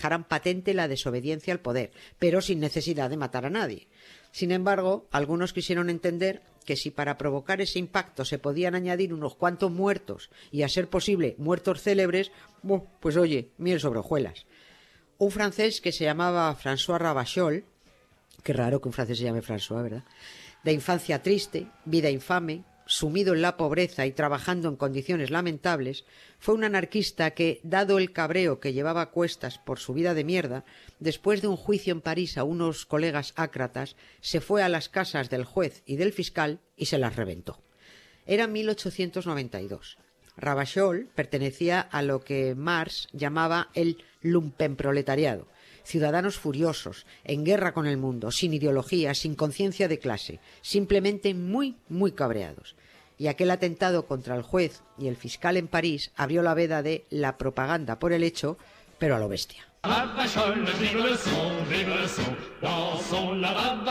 dejaran patente la desobediencia al poder, pero sin necesidad de matar a nadie. Sin embargo, algunos quisieron entender que si para provocar ese impacto se podían añadir unos cuantos muertos y, a ser posible, muertos célebres, pues oye, miel sobre hojuelas. Un francés que se llamaba François Ravachol, qué raro que un francés se llame François, ¿verdad?, de infancia triste, vida infame, sumido en la pobreza y trabajando en condiciones lamentables, fue un anarquista que, dado el cabreo que llevaba a cuestas por su vida de mierda, después de un juicio en París a unos colegas ácratas, se fue a las casas del juez y del fiscal y se las reventó. Era 1892. Ravachol pertenecía a lo que Marx llamaba el lumpenproletariado, ciudadanos furiosos, en guerra con el mundo, sin ideología, sin conciencia de clase, simplemente muy, muy cabreados. Y aquel atentado contra el juez y el fiscal en París abrió la veda de la propaganda por el hecho, pero a lo bestia.